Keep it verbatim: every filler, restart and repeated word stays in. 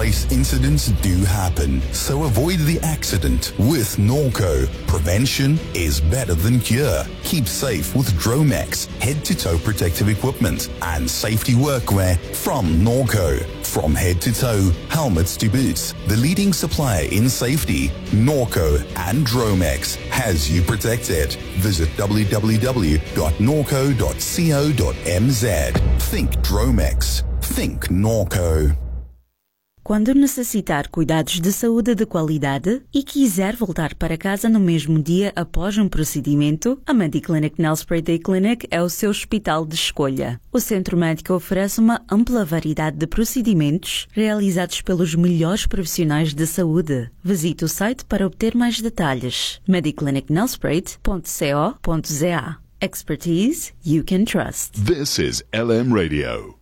Workplace incidents do happen, so avoid the accident with Norco. Prevention is better than cure. Keep safe with Dromex, head-to-toe protective equipment and safety workwear from Norco. From head to toe, helmets to boots, the leading supplier in safety, Norco and Dromex has you protected. Visit w w w dot norco dot co dot m z. Think Dromex. Think Norco. Quando necessitar cuidados de saúde de qualidade e quiser voltar para casa no mesmo dia após um procedimento, a Mediclinic Nelspruit Day Clinic é o seu hospital de escolha. O centro médico oferece uma ampla variedade de procedimentos realizados pelos melhores profissionais de saúde. Visite o site para obter mais detalhes. mediclinic nelspruit ponto co ponto za. Expertise you can trust. This is L M Radio.